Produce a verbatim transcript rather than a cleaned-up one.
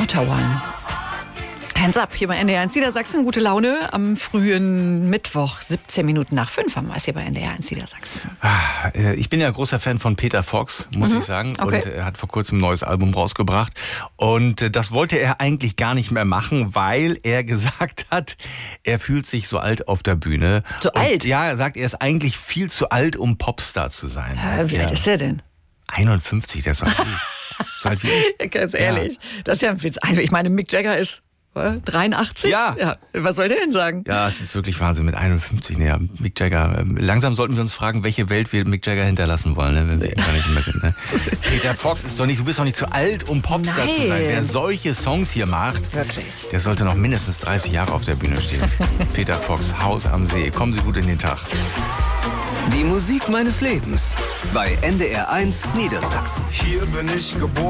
Ottawa. Hands up, hier bei N D R eins Niedersachsen. Gute Laune am frühen Mittwoch, siebzehn Minuten nach fünf haben wir es hier bei N D R eins Niedersachsen. Ich bin ja großer Fan von Peter Fox, muss mhm. ich sagen. Okay. Und er hat vor kurzem ein neues Album rausgebracht. Und das wollte er eigentlich gar nicht mehr machen, weil er gesagt hat, er fühlt sich so alt auf der Bühne. So Und alt? Ja, er sagt, er ist eigentlich viel zu alt, um Popstar zu sein. Äh, wie ja. alt ist er denn? einundfünfzig, der ist so alt wie, so alt wie ich. Ja, ganz ehrlich, ja. Das ist ja ein Witz. Ich meine, Mick Jagger ist dreiundachtzig? Ja. ja. Was soll der denn sagen? Ja, es ist wirklich Wahnsinn mit einundfünfzig. Nee, Mick Jagger. Langsam sollten wir uns fragen, welche Welt wir Mick Jagger hinterlassen wollen, ne, wenn wir gar nicht mehr sind. Ne? Peter Fox ist doch nicht, du bist doch nicht zu alt, um Popstar Nein. zu sein. Wer solche Songs hier macht, Wirklich. der sollte noch mindestens dreißig Jahre auf der Bühne stehen. Peter Fox, Haus am See. Kommen Sie gut in den Tag. Die Musik meines Lebens bei N D R eins Niedersachsen. Hier bin ich geboren.